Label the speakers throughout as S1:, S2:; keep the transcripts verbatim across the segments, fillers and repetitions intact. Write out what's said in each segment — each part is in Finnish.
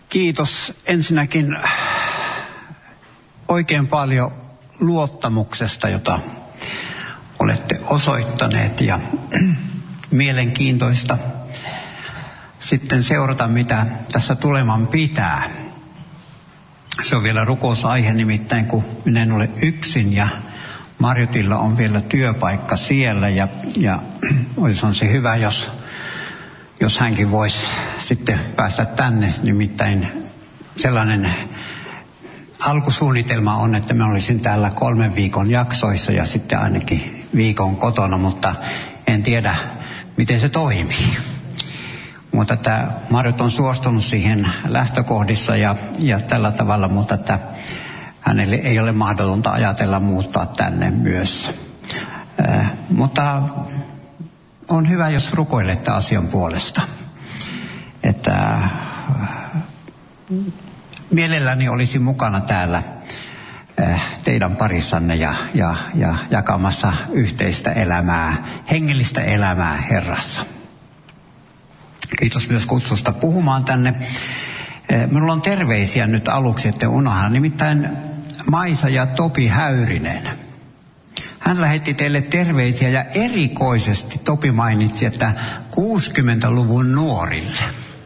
S1: Kiitos ensinnäkin oikein paljon luottamuksesta, jota olette osoittaneet, ja mielenkiintoista sitten seurata, mitä tässä tuleman pitää. Se on vielä rukousaihe, nimittäin kun minä en ole yksin ja Marjutilla on vielä työpaikka siellä, ja, ja olisi on se hyvä, jos, jos hänkin voisi sitten päästä tänne. Nimittäin sellainen alkusuunnitelma on, että mä olisin täällä kolmen viikon jaksoissa ja sitten ainakin viikon kotona, mutta en tiedä, miten se toimii. Mutta että Marjut on suostunut siihen lähtökohdissa ja, ja tällä tavalla, mutta että hänelle ei ole mahdollista ajatella muuttaa tänne myös. Äh, mutta on hyvä, jos rukoilette asian puolesta. Että äh, mielelläni olisin mukana täällä äh, teidän parissanne ja, ja, ja jakamassa yhteistä elämää, hengellistä elämää Herrassa. Kiitos myös kutsusta puhumaan tänne. Minulla on terveisiä nyt aluksi, että unohan. Nimittäin Maisa ja Topi Häyrinen. Hän lähetti teille terveisiä ja erikoisesti Topi mainitsi, että kuusikymmentäluvun nuorille.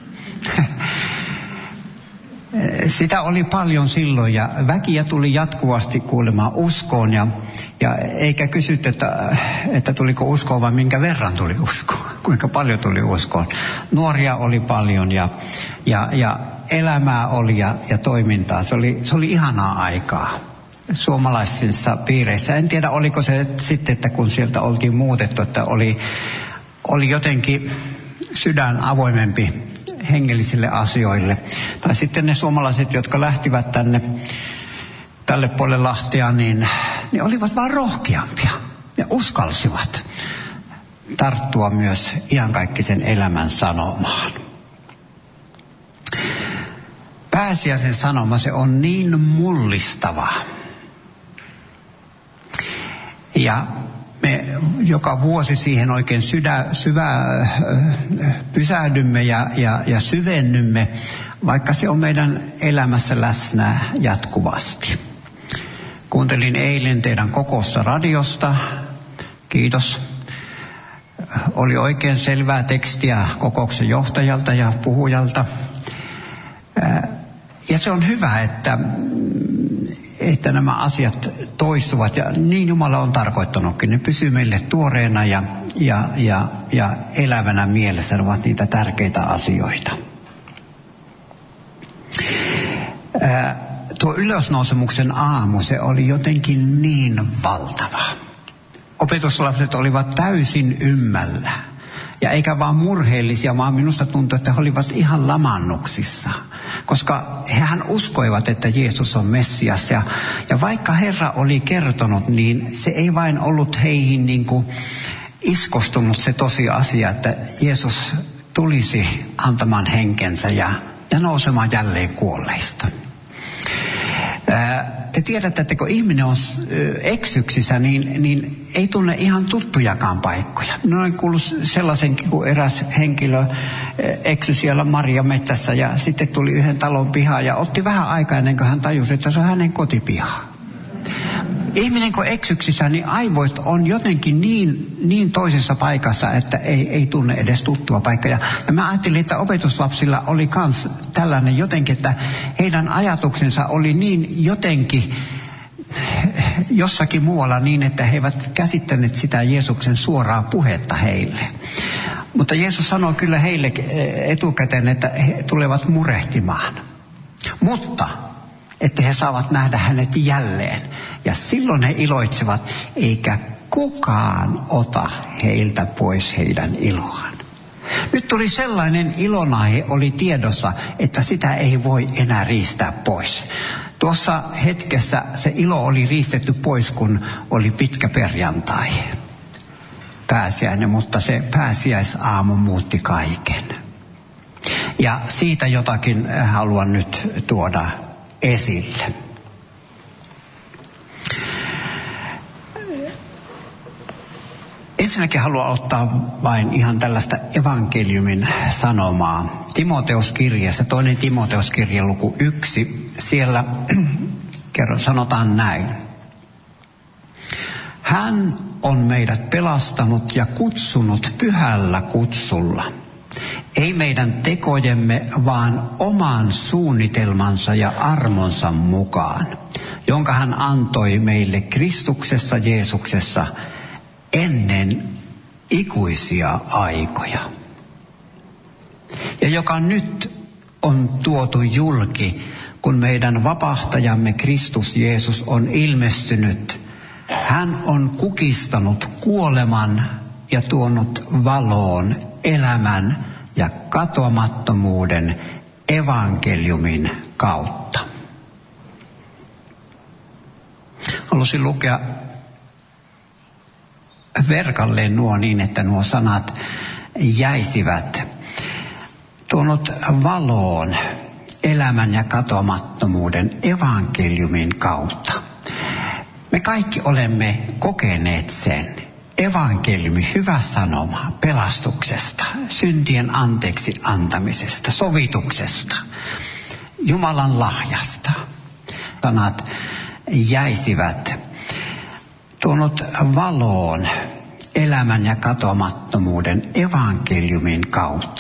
S1: Sitä oli paljon silloin ja väkiä tuli jatkuvasti kuulemaan uskoon ja, ja eikä kysytty, että, että tuliko uskoon, vaan minkä verran tuli uskoon, kuinka paljon tuli uskoon. Nuoria oli paljon ja, ja, ja elämää oli ja, ja toimintaa. Se oli, se oli ihanaa aikaa suomalaisissa piireissä. En tiedä, oliko se sitten, että kun sieltä oltiin muutettu, että oli, oli jotenkin sydän avoimempi hengellisille asioille. Tai sitten ne suomalaiset, jotka lähtivät tänne tälle puolelle Lahtea, niin ne olivat vaan rohkeampia. Ne uskalsivat tarttua myös iankaikkisen elämän sanomaan. Pääsiäisen sanoma, se on niin mullistava. Ja me joka vuosi siihen oikein sydä, syvä pysähdymme ja, ja, ja syvennymme, vaikka se on meidän elämässä läsnä jatkuvasti. Kuuntelin eilen teidän kokoussa radiosta. Kiitos. Oli oikein selvää tekstiä kokouksen johtajalta ja puhujalta. Ja se on hyvä, että, että nämä asiat toistuvat ja niin Jumala on tarkoittanutkin. Ne pysyy meille tuoreena ja, ja, ja, ja elävänä mielessä. Ne ovat niitä tärkeitä asioita. Ää, tuo ylösnousemuksen aamu, se oli jotenkin niin valtava. Opetuslapset olivat täysin ymmällä. Ja eikä vaan murheellisia, vaan minusta tuntui, että he olivat ihan lamannuksissa. Koska hehän uskoivat, että Jeesus on Messias. Ja, ja vaikka Herra oli kertonut, niin se ei vain ollut heihin niin kuin iskostunut se tosiasia, että Jeesus tulisi antamaan henkensä ja, ja nousemaan jälleen kuolleista. Te tiedätte, että kun ihminen on eksyksissä, niin, niin ei tunne ihan tuttujakaan paikkoja. Minä olen kuullut sellaisenkin, kun eräs henkilö eksy siellä marjamettässä ja sitten tuli yhden talon pihaan ja otti vähän aikaa ennen kuin hän tajusi, että se on hänen kotipiha. Ihminen kun eksyksissä, niin aivot on jotenkin niin, niin toisessa paikassa, että ei, ei tunne edes tuttua paikkaa. Ja mä ajattelin, että opetuslapsilla oli kans tällainen jotenkin, että heidän ajatuksensa oli niin jotenkin jossakin muualla niin, että he eivät käsittäneet sitä Jeesuksen suoraa puhetta heille. Mutta Jeesus sanoi kyllä heille etukäteen, että he tulevat murehtimaan. Mutta että he saavat nähdä hänet jälleen. Ja silloin he iloitsevat, eikä kukaan ota heiltä pois heidän iloaan. Nyt tuli sellainen ilonaihe oli tiedossa, että sitä ei voi enää riistää pois. Tuossa hetkessä se ilo oli riistetty pois, kun oli pitkä perjantai. Pääsiäinen, mutta se pääsiäisaamu muutti kaiken. Ja siitä jotakin haluan nyt tuoda esille. Ensinnäkin haluan ottaa vain ihan tällaista evankeliumin sanomaa. Timoteuskirjeessä, toinen Timoteuskirje luku yksi, siellä kerran sanotaan näin. Hän on meidät pelastanut ja kutsunut pyhällä kutsulla. Ei meidän tekojemme, vaan oman suunnitelmansa ja armonsa mukaan, jonka hän antoi meille Kristuksessa Jeesuksessa ennen ikuisia aikoja. Ja joka nyt on tuotu julki, kun meidän vapahtajamme Kristus Jeesus on ilmestynyt. Hän on kukistanut kuoleman ja tuonut valoon elämän ja katoamattomuuden evankeliumin kautta. Halusin lukea verkalleen nuo niin, että nuo sanat jäisivät. Tuonut valoon elämän ja katoamattomuuden evankeliumin kautta. Me kaikki olemme kokeneet sen. Evankeliumi, hyvä sanoma pelastuksesta, syntien anteeksi antamisesta, sovituksesta, Jumalan lahjasta. Sanat jäisivät. Tuonut valoon elämän ja katoamattomuuden evankeliumin kautta.